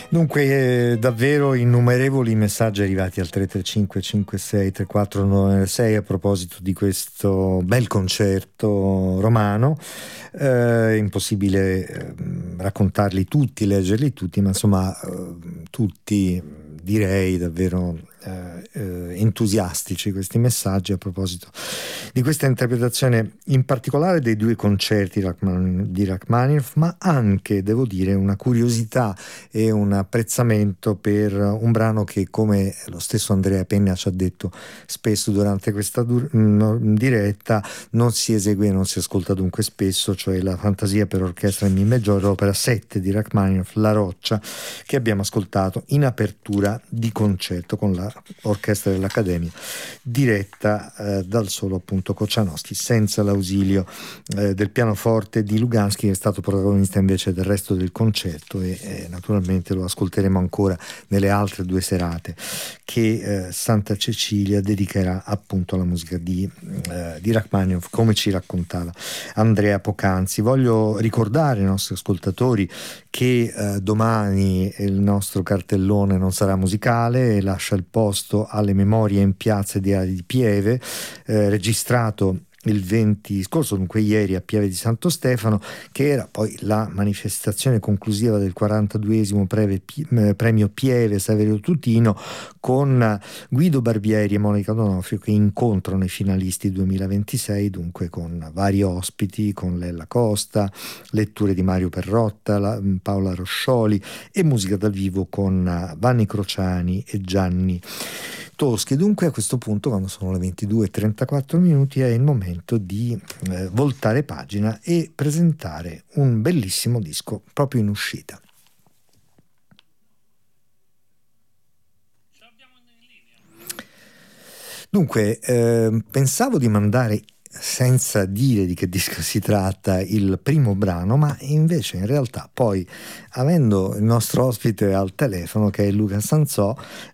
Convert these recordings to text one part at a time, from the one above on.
Dunque, davvero innumerevoli messaggi arrivati al 335 56 34 96 a proposito di questo bel concerto romano. Impossibile raccontarli tutti, leggerli tutti, ma insomma tutti direi davvero entusiastici questi messaggi a proposito di questa interpretazione, in particolare dei due concerti di Rachmaninoff, ma anche, devo dire, una curiosità e un apprezzamento per un brano che, come lo stesso Andrea Penna ci ha detto spesso durante questa diretta, non si esegue e non si ascolta dunque spesso, cioè la Fantasia per orchestra in Mi maggiore, opera 7 di Rachmaninoff, La Roccia, che abbiamo ascoltato in apertura di concerto con la orchestra dell'Accademia, diretta dal solo appunto Kochanowski, senza l'ausilio del pianoforte di Luganski, che è stato protagonista invece del resto del concerto, e naturalmente lo ascolteremo ancora nelle altre due serate che Santa Cecilia dedicherà appunto alla musica di Rachmaninoff, come ci raccontava Andrea poc'anzi. Voglio ricordare ai nostri ascoltatori che domani il nostro cartellone non sarà musicale e lascia il posto alle Memorie in Piazza di Pieve, registrato il 20 scorso, dunque ieri, a Pieve di Santo Stefano, che era poi la manifestazione conclusiva del 42esimo premio Pieve Saverio Tutino, con Guido Barbieri e Monica Donofrio che incontrano i finalisti 2026, dunque con vari ospiti, con Lella Costa, letture di Mario Perrotta, Paola Roscioli e musica dal vivo con Vanni Crociani e Gianni Toschi. Dunque a questo punto, quando sono le 22:34, è il momento di voltare pagina e presentare un bellissimo disco proprio in uscita. Dunque, pensavo di mandare, senza dire di che disco si tratta, il primo brano, ma invece in realtà poi, avendo il nostro ospite al telefono che è Luca Sanzò,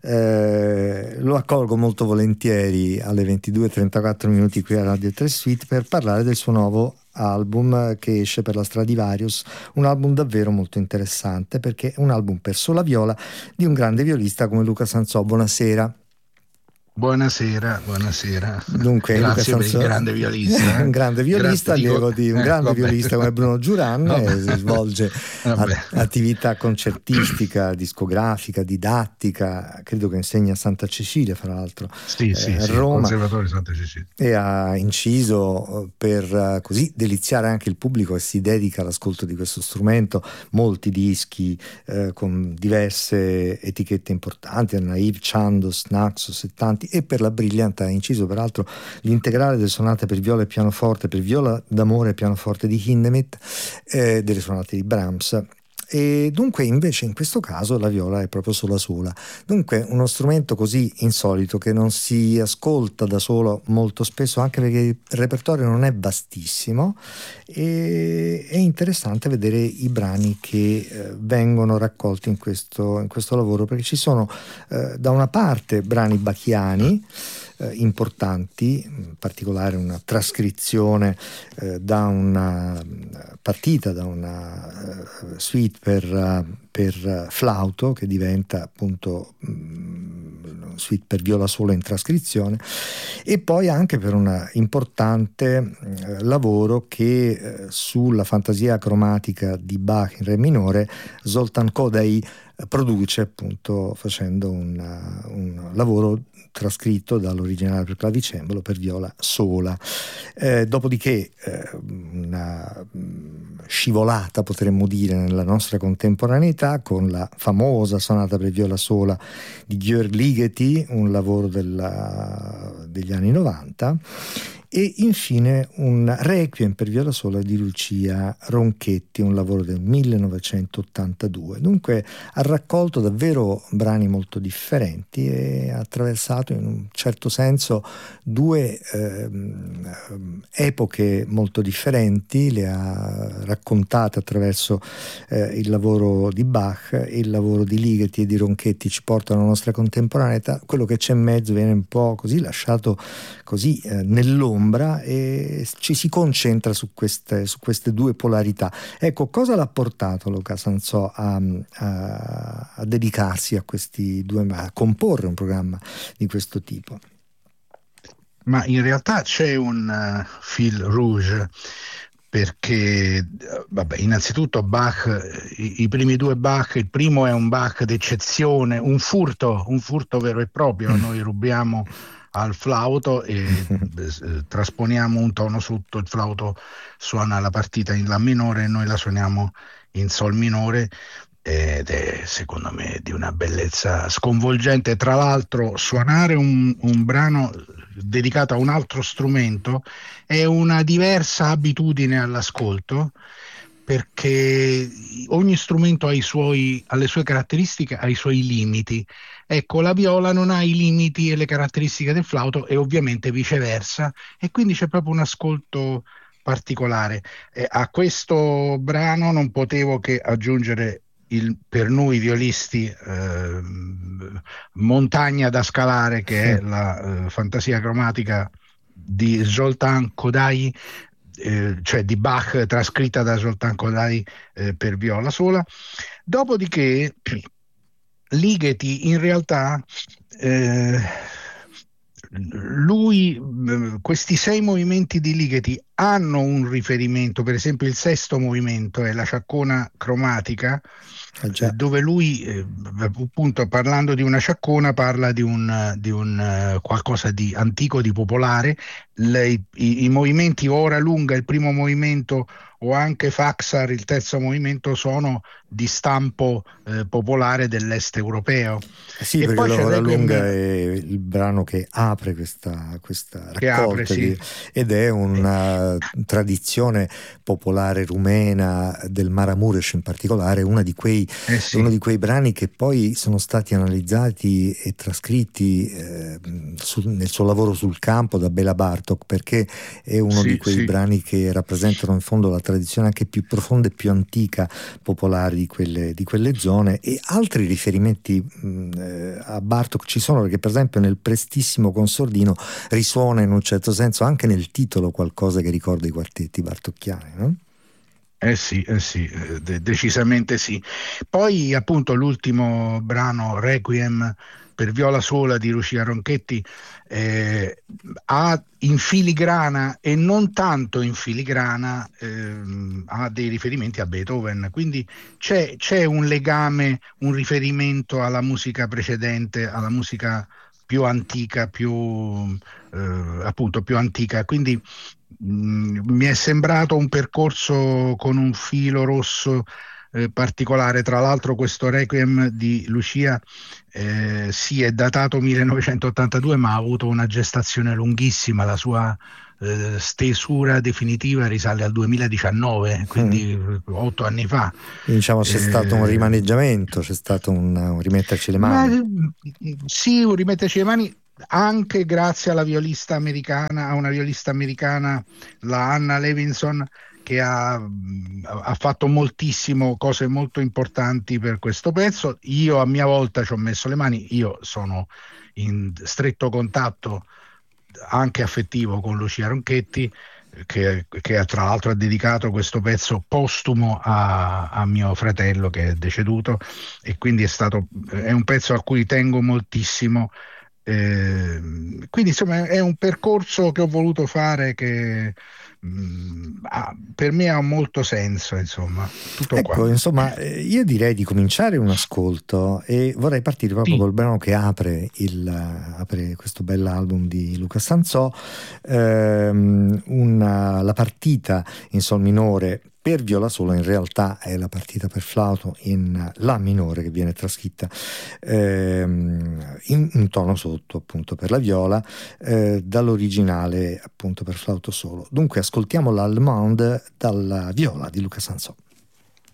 lo accolgo molto volentieri alle 22:34 qui a Radio 3 Suite per parlare del suo nuovo album che esce per la Stradivarius, un album davvero molto interessante perché è un album per sola viola di un grande violista come Luca Sanzò. Buonasera. Buonasera, buonasera. Dunque, Grazie Luca per il grande violista. Un grande violista, allievo di un grande violista come Bruno Giuran, svolge attività concertistica, discografica, didattica, credo che insegna a Santa Cecilia, fra l'altro, a Roma, Conservatorio Santa Cecilia. E ha inciso per così deliziare anche il pubblico che si dedica all'ascolto di questo strumento, molti dischi con diverse etichette importanti, Naive, Chandos, Naxos e tanti, e per la Brilliant ha inciso peraltro l'integrale delle sonate per viola e pianoforte, per viola d'amore e pianoforte di Hindemith, delle sonate di Brahms. E dunque invece in questo caso la viola è proprio sola. Dunque uno strumento così insolito che non si ascolta da solo molto spesso, anche perché il repertorio non è vastissimo, e è interessante vedere i brani che vengono raccolti in questo lavoro, perché ci sono da una parte brani bachiani importanti, in particolare una trascrizione da una partita, da una suite per flauto, che diventa appunto suite per viola sola in trascrizione, e poi anche per un importante lavoro che sulla Fantasia cromatica di Bach in re minore Zoltán Kodály produce, appunto facendo un lavoro trascritto dall'originale per clavicembalo per viola sola. Dopodiché una scivolata, potremmo dire, nella nostra contemporaneità con la famosa sonata per viola sola di György Ligeti, un lavoro degli anni 90, e infine un requiem per viola sola di Lucia Ronchetti, un lavoro del 1982. Dunque ha raccolto davvero brani molto differenti e ha attraversato in un certo senso due epoche molto differenti, le ha raccontate attraverso il lavoro di Bach, e il lavoro di Ligeti e di Ronchetti ci portano alla nostra contemporaneità. Quello che c'è in mezzo viene un po' così lasciato così nell'ombra, penombra e ci si concentra su queste due polarità. Ecco, cosa l'ha portato Luca Sansò a dedicarsi a questi due, a comporre un programma di questo tipo? Ma in realtà c'è un fil rouge, perché vabbè, innanzitutto Bach, i primi due Bach, il primo è un Bach d'eccezione, un furto vero e proprio. Noi rubiamo al flauto e trasponiamo un tono sotto, il flauto suona la partita in La minore e noi la suoniamo in Sol minore, ed è secondo me di una bellezza sconvolgente. Tra l'altro suonare un brano dedicato a un altro strumento è una diversa abitudine all'ascolto, perché ogni strumento ha alle sue caratteristiche, ha i suoi limiti. Ecco, la viola non ha i limiti e le caratteristiche del flauto, e ovviamente viceversa, e quindi c'è proprio un ascolto particolare. A questo brano non potevo che aggiungere per noi violisti montagna da scalare, che è la fantasia cromatica di Zoltán Kodály, cioè di Bach, trascritta da Zoltán Kodály per viola sola. Dopodiché Ligeti in realtà questi 6 movimenti di Ligeti hanno un riferimento. Per esempio il sesto movimento è la ciaccona cromatica, dove lui appunto, parlando di una ciaccona, parla di un qualcosa di antico, di popolare. I movimenti ora lunga, il primo movimento, o anche Faxar, il terzo movimento, sono di stampo popolare dell'est europeo. Sì, E perché poi c'è il l'Ora Requiem lunga è il brano che apre questa che apre, raccolta sì. ed è una tradizione popolare rumena, del Maramureș in particolare, uno di quei brani che poi sono stati analizzati e trascritti nel suo lavoro sul campo da Béla Bartók, perché è uno di quei brani che rappresentano in fondo la tradizione anche più profonda e più antica popolare di quelle zone. E altri riferimenti a Bartók ci sono, perché per esempio nel prestissimo Consordino risuona in un certo senso anche nel titolo qualcosa che ricorda i quartetti bartocchiani, no? Decisamente sì. Poi appunto l'ultimo brano, Requiem per viola sola di Lucia Ronchetti, ha in filigrana, e non tanto in filigrana, ha dei riferimenti a Beethoven, quindi c'è un legame, un riferimento alla musica precedente, alla musica più antica, appunto più antica. Quindi mi è sembrato un percorso con un filo rosso particolare. Tra l'altro questo Requiem di Lucia sì, è datato 1982, ma ha avuto una gestazione lunghissima. La sua stesura definitiva risale al 2019, quindi 8 anni fa. Diciamo c'è stato un rimaneggiamento, c'è stato un rimetterci le mani. Sì, un rimetterci le mani, anche grazie alla violista americana, a una violista americana, la Anna Levinson, che ha fatto moltissimo, cose molto importanti per questo pezzo. Io a mia volta ci ho messo le mani. Io sono in stretto contatto anche affettivo con Lucia Ronchetti, che tra l'altro ha dedicato questo pezzo postumo a mio fratello, che è deceduto, e quindi è un pezzo a cui tengo moltissimo. Quindi insomma è un percorso che ho voluto fare, che per me ha molto senso, insomma, tutto ecco, qua. insomma, io direi di cominciare un ascolto e vorrei partire proprio col brano che apre questo bell'album di Luca Sansò, la partita in sol minore per viola sola. In realtà è la partita per flauto in La minore, che viene trascritta in tono sotto, appunto, per la viola, dall'originale appunto per flauto solo. Dunque ascoltiamo l'Allemande dalla viola di Luca Sansò.